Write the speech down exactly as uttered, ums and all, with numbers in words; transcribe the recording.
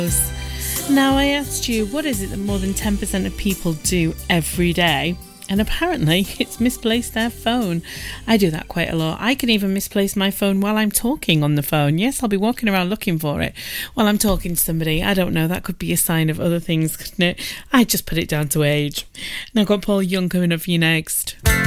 Now, I asked you, what is it that more than ten percent of people do every day? And apparently it's misplace their phone. I do that quite a lot. I can even misplace my phone while I'm talking on the phone. Yes, I'll be walking around looking for it while I'm talking to somebody. I don't know, that could be a sign of other things, couldn't it? I just put it down to age. Now I've got Paul Young coming up for you next.